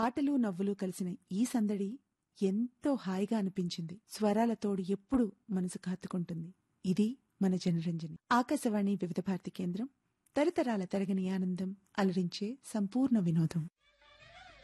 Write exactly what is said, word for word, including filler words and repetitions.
పాటలు నవ్వులు కలిసిన ఈ సందడి ఎంతో హాయిగా అనిపించింది. స్వరాలతోడు ఎప్పుడు మనసు కాத்துకుంటుంది. ఇది మన జనరంజని. ఆకాశవాణి వివిధ భారతి కేంద్రం, తరతరాల తరగని ఆనందం, అలరించే సంపూర్ణ వినోదం.